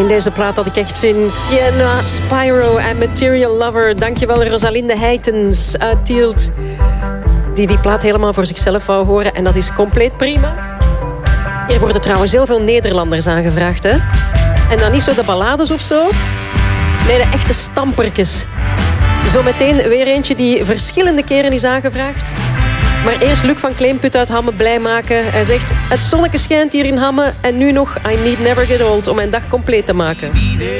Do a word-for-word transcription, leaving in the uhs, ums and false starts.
in deze plaat had ik echt zin. Sienna Spyro en Material Lover. Dankjewel Rosalinde Heitens uit Tielt. Die die plaat helemaal voor zichzelf wou horen. En dat is compleet prima. Hier worden trouwens heel veel Nederlanders aangevraagd, hè? En dan niet zo de ballades of zo. Nee, de echte stampertjes. Zometeen weer eentje die verschillende keren is aangevraagd. Maar eerst Luc van Kleemput uit Hamme blij maken. Hij zegt, het zonnetje schijnt hier in Hamme. En nu nog I Need Never Get Old om mijn dag compleet te maken.